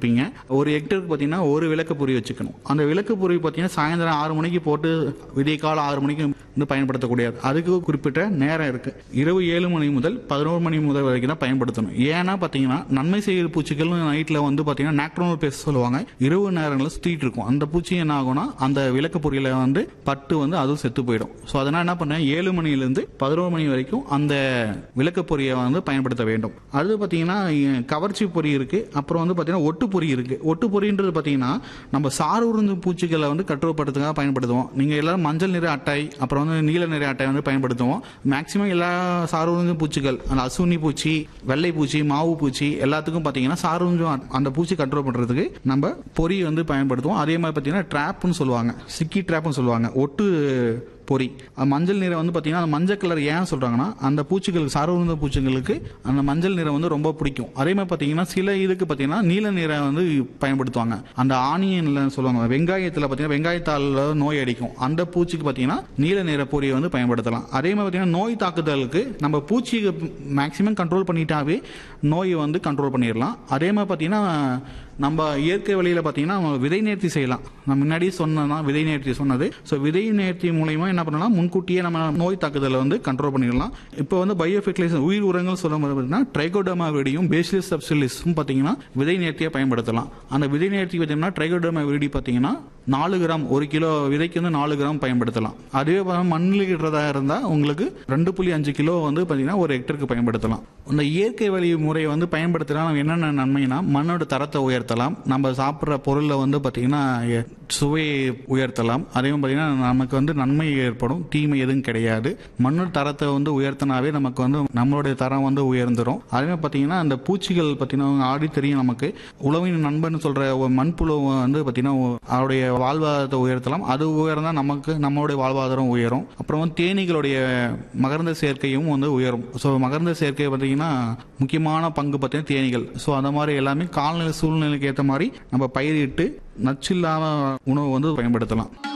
வச்சிருப்பீங்க. ஒரு ஹெக்டருக்கு பார்த்தீங்கன்னா ஒரு விளக்கு பொறி வச்சுக்கணும். அந்த விளக்கு பொறி பார்த்தீங்கன்னா சாயந்தரம் 6 மணிக்கு போட்டு விடிய கால 6 மணிக்கு வந்து பயன்படுத்தக்கூடாது. அதுக்கு குறிப்பிட்ட நேரம் இருக்கு. இரவு 7 மணி முதல் 11 மணி முதல் வரைக்கும் தான் பயன்படுத்தணும். ஏன்னா பார்த்தீங்கன்னா நன்மை செய்கிற பூச்சிகள் நைட்டில் வந்து பார்த்தீங்கன்னா நாக்டர்னல் பேஸ்ட் சொல்லுவாங்க, இரவு நேரங்களில் சுற்றிட்டு இருக்கும். அந்த பூச்சி என்ன ஆகும்னா அந்த விளக்கு பொறியில வந்து பட்டு வந்து அதுவும் செத்து போயிடும். ஸோ அதனால் என்ன பண்ணேன், 7 மணிலேருந்து 11 மணி வரைக்கும் அந்த விளக்கு பொறியை வந்து பயன்படுத்த வேண்டும். அது பார்த்தீங்கன்னா கவர்ச்சி பொறி இருக்கு. அப்புறம் வந்து பார்த்தீங்கன்னா ஒட்டு பொறி இருக்கு. ஒட்டு பொறின்றது பார்த்தீங்கன்னா நம்ம சார் உறிஞ்சும் பூச்சிகளை வந்து கட்டுப்படுத்துறதுக்காக பயன்படுத்துவோம். நீங்கள் எல்லாரும் மஞ்சள் நிற அட்டை அப்புறம் வந்து நீல நிற அட்டை வந்து பயன்படுத்துவோம். மேக்சிமம் எல்லா சார் உறிஞ்சும் பூச்சிகள், அந்த அசுனி பூச்சி, வெள்ளை பூச்சி, மாவு பூச்சி எல்லாத்துக்கும் பார்த்தீங்கன்னா சார் உறிஞ்சும் அந்த பூச்சி கண்ட்ரோல் பண்ணுறதுக்கு நம்ம பொறி வந்து பயன்படுத்துவோம். அதே மாதிரி பார்த்தீங்கன்னா ட்ராப்னு சொல்லுவாங்க, சிக்கி ட்ராப்னு சொல்லுவாங்க, ஒட்டு பொறி. மஞ்சள் நிறம் வந்து பார்த்தீங்கன்னா அந்த மஞ்சள் கலர் ஏன் சொல்கிறாங்கன்னா அந்த பூச்சிகளுக்கு சார் உறிஞ்சும் பூச்சிகளுக்கு அந்த மஞ்சள் நிறம் வந்து ரொம்ப பிடிக்கும். அதே மாதிரி பார்த்தீங்கன்னா சில இதுக்கு பார்த்தீங்கன்னா நீல நிறம் வந்து பயன்படுத்துவாங்க. அந்த ஆனியன்ல சொல்லுவாங்க, வெங்காயத்தில் பார்த்தீங்கன்னா வெங்காயத்தால் நோய் அடிக்கும், அந்த பூச்சிக்கு பார்த்தீங்கன்னா நீல நிற பொறியை வந்து பயன்படுத்தலாம். அதே மாதிரி பார்த்தீங்கன்னா நோய் தாக்குதலுக்கு நம்ம பூச்சி மேக்சிமம் கண்ட்ரோல் பண்ணிட்டாவே நோயை வந்து கண்ட்ரோல் பண்ணிடலாம். அதே மாதிரி பார்த்தீங்கன்னா நம்ம இயற்கை வழியில் பார்த்தீங்கன்னா விதை நேர்த்தி செய்யலாம். நான் முன்னாடியே சொன்னதான் விதை நேர்த்தி சொன்னது. ஸோ விதை நேர்த்தி மூலயமா என்ன பண்ணலாம், முன்கூட்டியே நம்ம நோய் தாக்குதலை வந்து கண்ட்ரோல் பண்ணிடலாம். இப்போ வந்து பயோ ஃபெர்டிலைசேஷன் உயிர் உரங்கள் சொல்லும்போது பார்த்தீங்கன்னா ட்ரைகோடர்மா விரிடியும் பேசிலஸ் சப்டிலிஸும் பார்த்தீங்கன்னா விதை நேர்த்தியாக பயன்படுத்தலாம். அந்த விதை நேர்த்தி பார்த்தீங்கன்னா ட்ரைகோடர்மா விரிடி பார்த்தீங்கன்னா 4 கிராம், 1 கிலோ விதைக்கு வந்து 4 கிராம் பயன்படுத்தலாம். அதுவே மண்ணில் இடுறதா இருந்தால் உங்களுக்கு 2.5 கிலோ வந்து பார்த்தீங்கன்னா ஒரு ஹெக்டருக்கு பயன்படுத்தலாம். அந்த இயற்கை வழி முறையை வந்து பயன்படுத்தினா என்னென்ன நன்மைனா மண்ணோட தரத்தை உயர்த்தலாம், நம்ம சாப்பிட்ற பொருளை வந்து பார்த்தீங்கன்னா சுவையை உயர்த்தலாம். அதே பார்த்தீங்கன்னா நமக்கு வந்து நன்மை ஏற்படும், தீமை எதுவும் கிடையாது. மண்ணோட தரத்தை வந்து உயர்த்தினாவே நமக்கு வந்து நம்மளுடைய தரம் வந்து உயர்ந்துடும். அதே பார்த்தீங்கன்னா அந்த பூச்சிகள் பார்த்தீங்கன்னா ஆடி தெரியும் நமக்கு உழவின் நண்பன் சொல்கிற மண்புழு வந்து பார்த்தீங்கன்னா அவருடைய வாழ்வாதாரத்தை உயர்த்தலாம். அது உயர்ந்தால் நமக்கு நம்மளுடைய வாழ்வாதாரம் உயரும். அப்புறம் வந்து தேனீகளுடைய மகரந்த சேர்க்கையும் வந்து உயரும். ஸோ மகரந்த சேர்க்கை பார்த்தீங்கன்னா முக்கியமான பங்கு பார்த்தீங்கன்னா தேனீகள். ஸோ அந்த மாதிரி எல்லாமே காலநிலை சூழ்நிலைக்கு ஏற்ற மாதிரி நம்ம பயிரிட்டு நச்சில்லாத உணவு வந்து பயன்படுத்தலாம்.